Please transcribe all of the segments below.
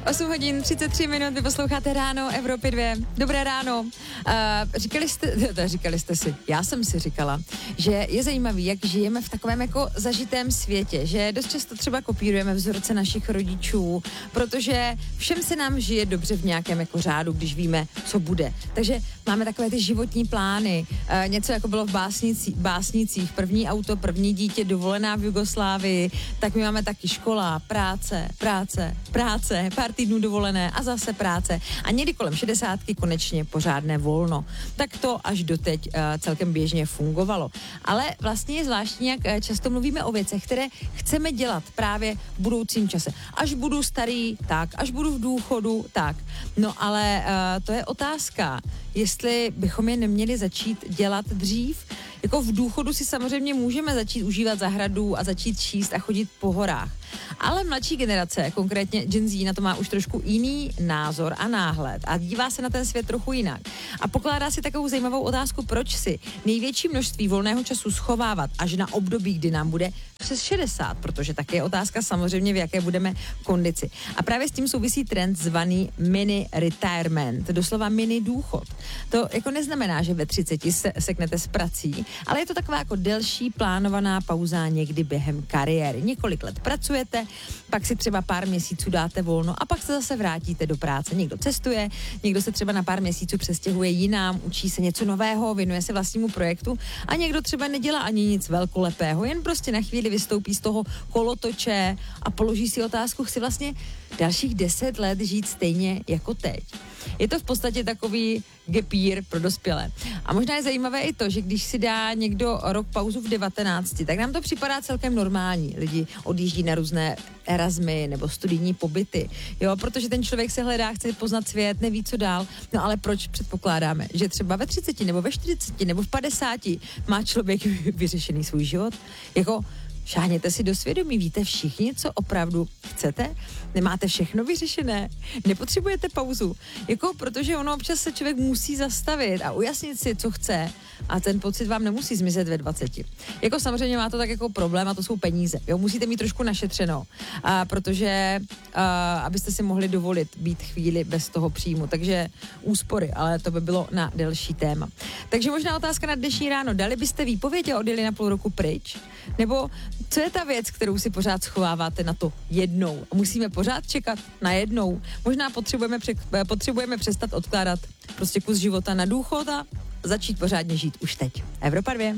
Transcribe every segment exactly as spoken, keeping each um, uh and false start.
osm hodin třicet tři minut, vy posloucháte Ráno Evropy dva. Dobré ráno. Uh, říkali jste, říkali jste si, já jsem si říkala, že je zajímavý, jak žijeme v takovém jako zažitém světě, že dost často třeba kopírujeme vzorce našich rodičů, protože všem se nám žije dobře v nějakém jako řádu, když víme, co bude. Takže máme takové ty životní plány, uh, něco jako bylo v básnici, básnicích, první auto, první dítě, dovolená v Jugoslávii, tak my máme taky škola, práce, práce, práce, pár týdnů dovolené a zase práce a někdy kolem šedesátky konečně pořádné volno. Tak to až doteď uh, celkem běžně fungovalo. Ale vlastně je zvláštní, jak uh, často mluvíme o věcech, které chceme dělat právě v budoucím čase. Až budu starý, tak, až budu v důchodu, tak. No ale uh, to je otázka, jestli bychom je neměli začít dělat dřív. Jako v důchodu si samozřejmě můžeme začít užívat zahradu a začít číst a chodit po horách. Ale mladší generace, konkrétně Gen Z, na to má už trošku jiný názor a náhled a dívá se na ten svět trochu jinak. A pokládá si takovou zajímavou otázku, proč si největší množství volného času schovávat až na období, kdy nám bude přes šedesát, protože také je otázka samozřejmě, v jaké budeme kondici. A právě s tím souvisí trend zvaný mini retirement, doslova mini důchod. To jako neznamená, že ve třiceti se seknete s prací, ale je to taková jako delší plánovaná pauza někdy během kariéry. Několik let pracujete, pak si třeba pár měsíců dáte volno a pak se zase vrátíte do práce. Někdo cestuje, někdo se třeba na pár měsíců přestěhuje jinam, učí se něco nového, věnuje se vlastnímu projektu a někdo třeba nedělá ani nic velkolepého, jen prostě na chvíli vystoupí z toho kolotoče a položí si otázku, chci vlastně dalších deset let žít stejně jako teď. Je to v podstatě takový gap year pro dospělé. A možná je zajímavé i to, že když si dá někdo rok pauzu v devatenácti, tak nám to připadá celkem normální. Lidi odjíždí na různé Erasmy nebo studijní pobyty, jo, protože ten člověk se hledá, chce poznat svět, neví co dál. No ale proč předpokládáme, že třeba ve třiceti nebo ve čtyřiceti nebo v padesáti má člověk vyřešený svůj život? Jako šáhněte si do svědomí, víte všichni, co opravdu chcete? Nemáte všechno vyřešené? Nepotřebujete pauzu? Jako, protože ono občas se člověk musí zastavit a ujasnit si, co chce a ten pocit vám nemusí zmizet ve dvaceti. Jako samozřejmě má to tak jako problém a to jsou peníze. Jo, musíte mít trošku našetřeno, a protože a, abyste si mohli dovolit být chvíli bez toho příjmu. Takže úspory, ale to by bylo na delší téma. Takže možná otázka na dnešní ráno. Dali byste výpověď a odjeli na půl roku pryč? Nebo co je ta věc, kterou si pořád schováváte na to jednou? Musíme pořád čekat na jednou. Možná potřebujeme, pře- potřebujeme přestat odkládat prostě kus života na důchod a začít pořádně žít už teď. Evropa dva.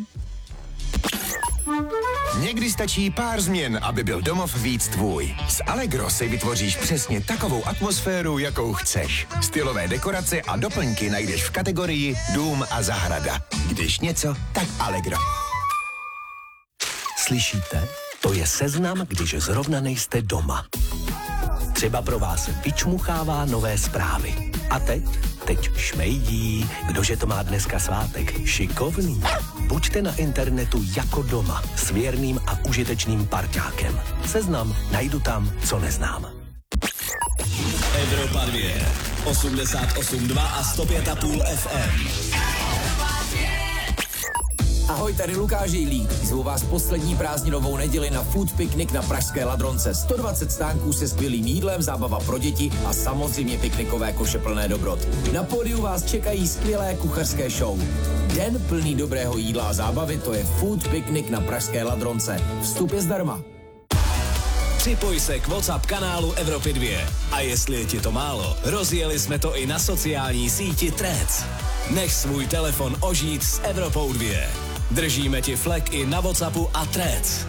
Někdy stačí pár změn, aby byl domov víc tvůj. S Allegro si vytvoříš přesně takovou atmosféru, jakou chceš. Stylové dekorace a doplňky najdeš v kategorii Dům a zahrada. Když něco, tak Allegro. Slyšíte? To je seznam, když zrovna nejste doma. Třeba pro vás vyčmuchává nové zprávy. A teď? Teď šmejdí. Kdože to má dneska svátek? Šikovný. Buďte na internetu jako doma s věrným a užitečným parťákem. Seznam najdu tam, co neznám. Evropa dva, osmdesát osm dva a sto pět a půl F M. Ahoj, tady Lukáš Jejlík. Zvu vás poslední prázdninovou neděli na food piknik na pražské Ladronce. sto dvacet stánků se skvělým jídlem, zábava pro děti a samozřejmě piknikové koše plné dobrot. Na pódiu vás čekají skvělé kuchařské show. Den plný dobrého jídla a zábavy, to je food piknik na pražské Ladronce. Vstup je zdarma. Připoj se k WhatsApp kanálu Evropy dva. A jestli je ti to málo, rozjeli jsme to i na sociální síti Threads. Nech svůj telefon ožít s Evropou dva. Držíme ti flek i na WhatsAppu a Threads.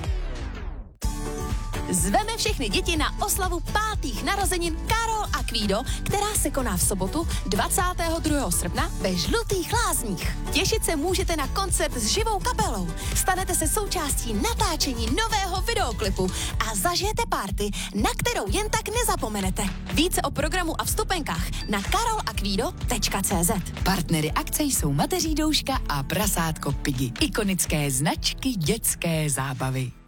Zveme všechny děti na oslavu pátých narozenin Karol a Kvído, která se koná v sobotu dvacátého druhého srpna ve Žlutých Lázních. Těšit se můžete na koncert s živou kapelou. Stanete se součástí natáčení nového videoklipu a zažijete party, na kterou jen tak nezapomenete. Více o programu a vstupenkách na karolakvído tečka cé zet. Partnery akce jsou Mateří douška a Prasátko Piggy. Ikonické značky dětské zábavy.